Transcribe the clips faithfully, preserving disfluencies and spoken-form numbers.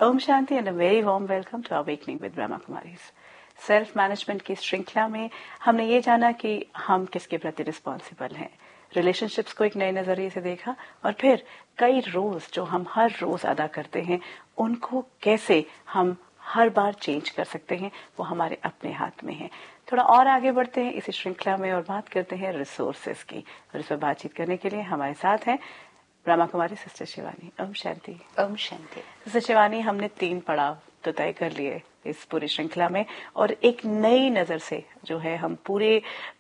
Om Shanti and a very warm welcome to awakening with Brahma Kumaris. Self management की श्रृंखला में हमने ये जाना कि हम किसके प्रति रिस्पॉन्सिबल हैं, रिलेशनशिप्स को एक नए नजरिए से देखा और फिर कई रोल्स जो हम हर रोज अदा करते हैं उनको कैसे हम हर बार चेंज कर सकते हैं, वो हमारे अपने हाथ में है। थोड़ा और आगे बढ़ते हैं इसी श्रृंखला में और बात करते हैं रिसोर्सेज की। और इस पर बातचीत करने के लिए हमारे साथ हैं ब्रह्मा कुमारी सिस्टर शिवानी। ओम शांति। ओम शांति। सिस्टर शिवानी, हमने तीन पड़ाव तो तय कर लिए इस पूरी श्रृंखला में और एक नई नजर से जो है हम पूरे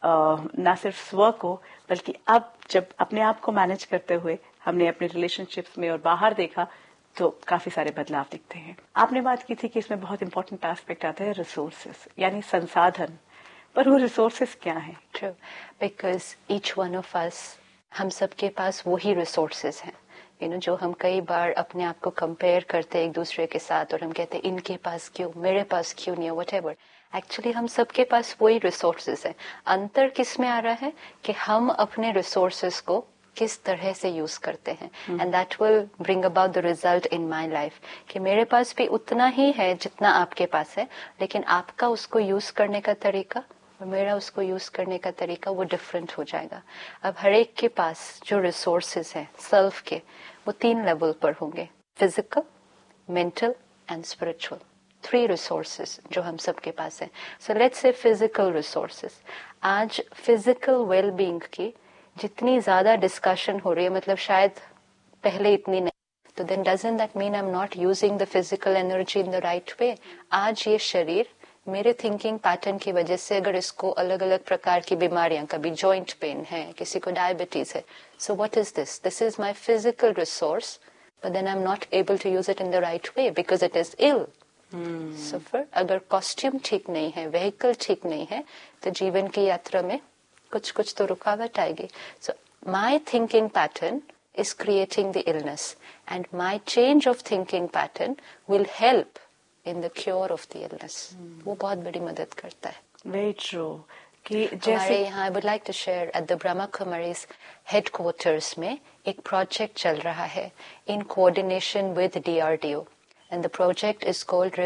न सिर्फ स्व को बल्कि अब जब अपने आप को मैनेज करते हुए हमने अपने रिलेशनशिप्स में और बाहर देखा तो काफी सारे बदलाव दिखते हैं। आपने बात की थी कि इसमें बहुत इंपॉर्टेंट एस्पेक्ट आता है रिसोर्सेस यानी संसाधन, पर वो रिसोर्सेस क्या है? True, because each one of us, हम सबके पास वही रिसोर्सेज हैं यू नो जो हम कई बार अपने आप को कंपेयर करते हैं एक दूसरे के साथ और हम कहते हैं इनके पास क्यों, मेरे पास क्यों नहीं है, व्हाटएवर। एक्चुअली हम सबके पास वही रिसोर्सेज है। अंतर किस में आ रहा है कि हम अपने रिसोर्सेज को किस तरह से यूज करते हैं, and that will bring about the result in my life. कि मेरे पास भी उतना ही है जितना आपके पास है, लेकिन आपका उसको यूज करने का तरीका और मेरा उसको यूज करने का तरीका वो डिफरेंट हो जाएगा। अब हर एक के पास जो रिसोर्सेज हैं सेल्फ के, वो तीन लेवल पर होंगे, physical, mental and spiritual. Three resources जो हम सबके पास है। So let's say physical resources. आज फिजिकल वेल बीइंग की जितनी ज्यादा डिस्कशन हो रही है, मतलब शायद पहले इतनी नहीं, तो then doesn't that mean I am not using the physical energy in the right way. आज ये शरीर मेरे थिंकिंग पैटर्न की वजह से अगर इसको अलग अलग प्रकार की बीमारियां, कभी जॉइंट पेन है, किसी को डायबिटीज है, so what is this? This is my physical resource, but then I am not able to use it in the right way because it is इल। सो फिर अगर कॉस्ट्यूम ठीक नहीं है, व्हीकल ठीक नहीं है, तो जीवन की यात्रा में कुछ कुछ तो रुकावट आएगी। So my thinking pattern is creating the illness, and my change of thinking pattern will help in the cure of the illness. hmm. वो बहुत बड़ी मदद करता है। Very true. कि जैसे हमारे यहाँ I would like to share at the Brahma Kumaris headquarters में एक project चल रहा है in coordination with D R D O, and the project is called